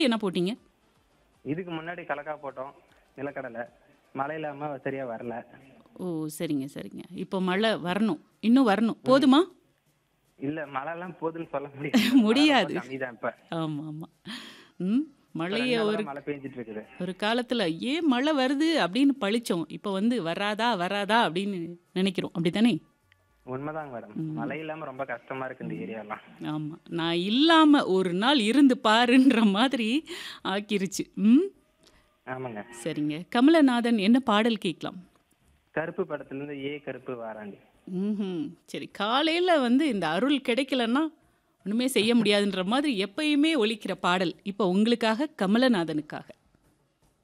என்ன போட்டீங்க? இதுக்கு முன்னாடி கலக்கா போட்டோம். நிலக்கடலை. மழை இல்லாம சரியா வரல. ஓ! சரிங்க, சரிங்க. இப்போ மழை வரணும். இன்னும் வரணும். போதுமா? இல்ல மழைலாம் போதுன்னு சொல்ல முடியாது மேடம். மழை ரொம்ப முடியாது. கம்மி தான் இப்ப. ஆமா, ஆமா. ம். இப்ப மழைய 2 நாளா ஒரு தான் மழை பெஞ்சுட்டு இருக்குது. ஒரு காலத்துல ஏன் மழை வருது அப்படின்னு பழிச்சோம். இப்ப வந்து வராதா, வராதா அப்படின்னு நினைக்கிறோம். அப்படித்தானே? உண்மைதாங்க மேடம். ம். மழை இல்லாம ரொம்ப கஷ்டமா இருக்கு இந்த ஏரியாலாம். ஆமா. நான் இல்லாம ஒரு நாள் இருந்து பாருன்ற மாதிரி ஆக்கிருச்சு. ம். ஆமாங்க. சரிங்க. கமலநாதன் என்ன பாடல் கேட்கலாம்? கருப்பு படத்துலேருந்து கருப்பு வாராண்டி. ம்ஹ்ம். சரி. காலையில வந்து இந்த அருள் கிடைக்கலன்னா, ஒண்ணுமே செய்ய முடியாதுன்ற மாதிரி எப்பயுமே ஒலிக்கிற பாடல். இப்ப உங்களுக்காக, கமலநாதனுக்காக.